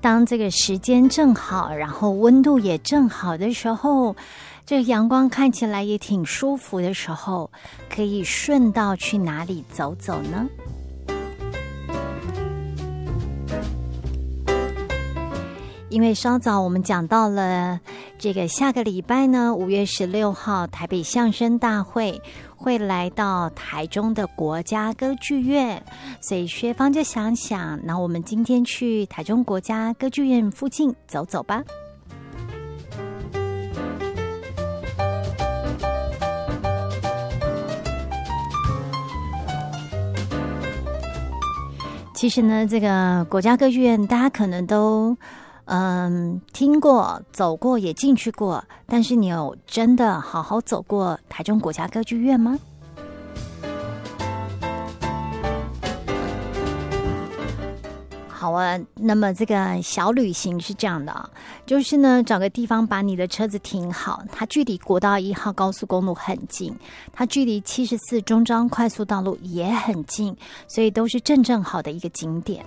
当这个时间正好，然后温度也正好的时候，这个阳光看起来也挺舒服的时候，可以顺道去哪里走走呢？因为稍早我们讲到了这个下个礼拜呢，5月16号台北相声大会会来到台中的国家歌剧院，所以薛芳就想，那我们今天去台中国家歌剧院附近走走吧。其实呢，这个国家歌剧院大家可能都听过走过也进去过，但是你有真的好好走过台中国家歌剧院吗？好啊，那么这个小旅行是这样的啊，就是呢找个地方把你的车子停好，它距离国道1号高速公路很近，它距离74中彰快速道路也很近，所以都是正好的一个景点。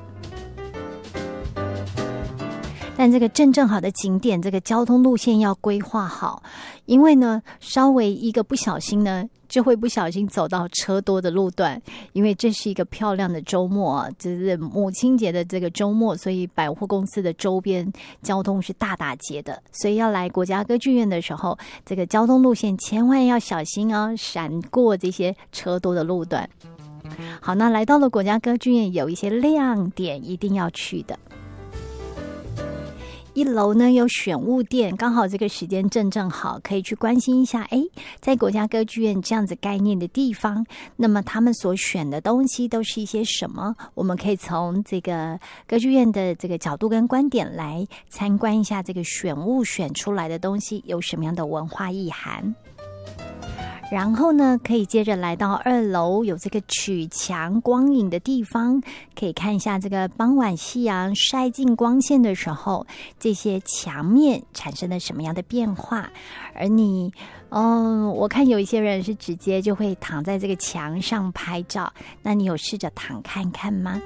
但这个正好的景点，这个交通路线要规划好，因为呢，稍微一个不小心呢，就会不小心走到车多的路段。因为这是一个漂亮的周末啊，就是母亲节的这个周末，所以百货公司的周边交通是大打劫的。所以要来国家歌剧院的时候，这个交通路线千万要小心哦，闪过这些车多的路段。好，那来到了国家歌剧院，有一些亮点一定要去的。1楼呢有选物店，刚好这个时间正好，可以去关心一下。在国家歌剧院这样子概念的地方，那么他们所选的东西都是一些什么？我们可以从这个歌剧院的这个角度跟观点来参观一下这个选物选出来的东西有什么样的文化意涵。然后呢，可以接着来到2楼，有这个曲墙光影的地方，可以看一下这个傍晚夕阳晒进光线的时候，这些墙面产生了什么样的变化。而你我看有一些人是直接就会躺在这个墙上拍照，那你有试着躺看看吗？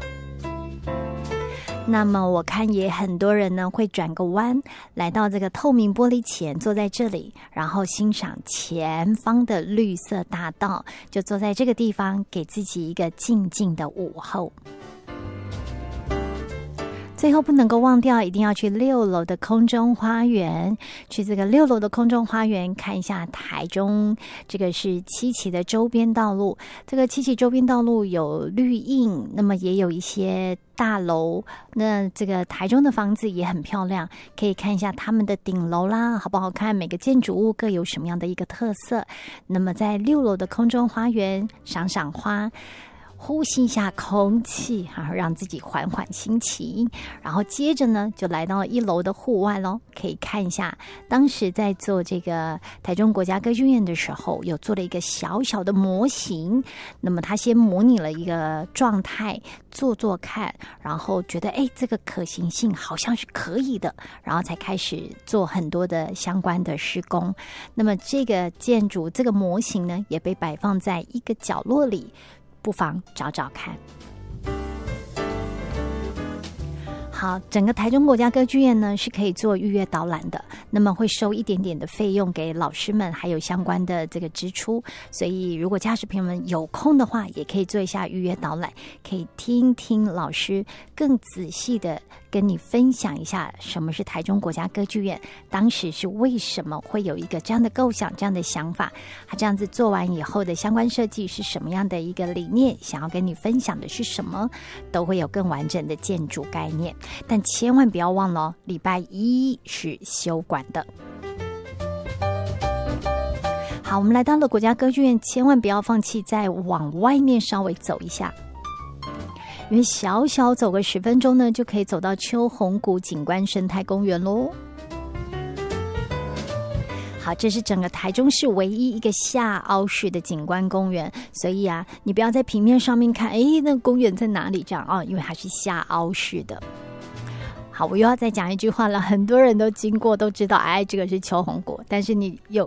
那么我看也很多人呢会转个弯，来到这个透明玻璃前，坐在这里，然后欣赏前方的绿色大道，就坐在这个地方，给自己一个静静的午后。最后不能够忘掉，一定要去6楼的空中花园，去这个6楼的空中花园看一下台中，这个是七期的周边道路。这个七期周边道路有绿荫，那么也有一些大楼，那这个台中的房子也很漂亮，可以看一下他们的顶楼啦，好不好看？每个建筑物各有什么样的一个特色。那么在6楼的空中花园赏赏花，呼吸一下空气，让自己缓缓心情。然后接着呢，就来到1楼的户外咯，可以看一下当时在做这个台中国家歌剧院的时候，有做了一个小小的模型。那么他先模拟了一个状态，做看，然后觉得这个可行性好像是可以的，然后才开始做很多的相关的施工。那么这个建筑这个模型呢，也被摆放在一个角落里，不妨找找看。好，整个台中国家歌剧院呢是可以做预约导览的，那么会收一点点的费用给老师们，还有相关的这个支出。所以如果家师朋友们有空的话，也可以做一下预约导览，可以听听老师更仔细的跟你分享一下什么是台中国家歌剧院，当时是为什么会有一个这样的构想，这样的想法，他这样子做完以后的相关设计是什么样的一个理念，想要跟你分享的是什么，都会有更完整的建筑概念。但千万不要忘了，礼拜1是休馆的。好，我们来到了国家歌剧院，千万不要放弃，再往外面稍微走一下，因为小小走个10分钟呢，就可以走到秋红谷景观生态公园咯。好，这是整个台中市唯一一个下凹式的景观公园，所以啊，你不要在平面上面看，那个公园在哪里这样啊？因为它是下凹式的。好，我又要再讲一句话了，很多人都经过都知道，这个是秋红谷，但是你有